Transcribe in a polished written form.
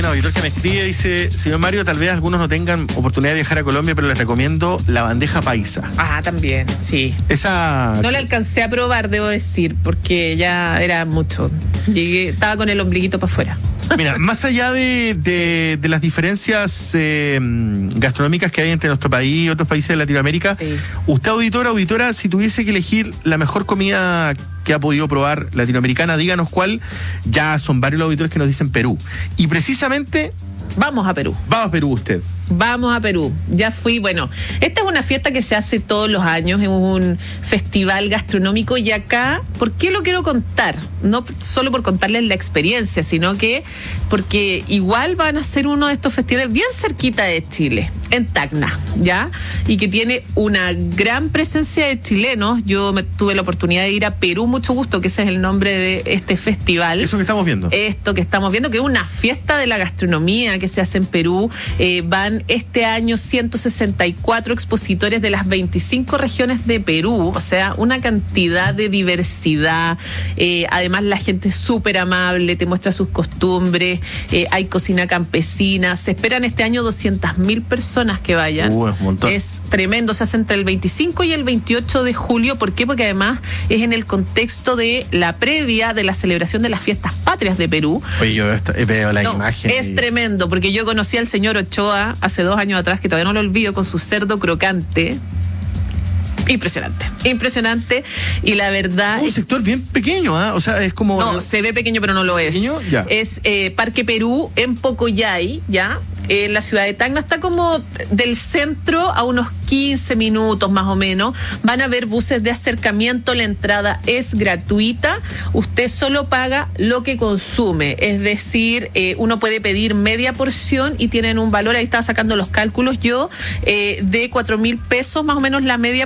un auditor que me escribe, dice: señor Mario, tal vez algunos no tengan oportunidad de viajar a Colombia, pero les recomiendo la bandeja paisa. También, sí. Esa... No la alcancé a probar, debo decir, porque ya era mucho. Estaba con el ombliguito para afuera. Mira, más allá de las diferencias gastronómicas que hay entre nuestro país y otros países de Latinoamérica, sí. Usted, auditora, si tuviese que elegir la mejor comida que ha podido probar latinoamericana, díganos cuál. Ya son varios los auditores que nos dicen Perú. Y precisamente... Vamos a Perú. Va a Perú usted. Vamos a Perú. Ya fui, bueno, esta es una fiesta que se hace todos los años, es un festival gastronómico, y acá, ¿por qué lo quiero contar? No solo por contarles la experiencia, sino que porque igual van a ser uno de estos festivales bien cerquita de Chile, en Tacna, ¿ya? Y que tiene una gran presencia de chilenos. Yo tuve la oportunidad de ir a Perú, mucho gusto, que ese es el nombre de este festival. Eso que estamos viendo. Esto que estamos viendo, que es una fiesta de la gastronomía que se hace en Perú. Van este año 164 expositores de las 25 regiones de Perú, o sea, una cantidad de diversidad. Además, la gente es súper amable, te muestra sus costumbres, hay cocina campesina. Se esperan este año 200.000 personas que vayan. Es un montón. Es tremendo, se hace entre el 25 y el 28 de julio. ¿Por qué? Porque además es en el contexto de la previa de la celebración de las fiestas patrias de Perú. Oye, yo veo la imagen. Es tremendo, porque yo conocí al señor Ochoa hace 2 años atrás, que todavía no lo olvido, con su cerdo crocante. Impresionante. Y la verdad... Un sector bien pequeño, ¿ah? O sea, es como... No, se ve pequeño, pero no lo es. ¿Pequeño? Ya. Es Parque Perú, en Pocoyay, ¿ya? En la ciudad de Tacna. Está como del centro a unos 15 minutos más o menos. Van a haber buses de acercamiento. La entrada es gratuita. Usted solo paga lo que consume. Es decir, uno puede pedir media porción y tienen un valor, ahí estaba sacando los cálculos yo, de 4.000 pesos más o menos la media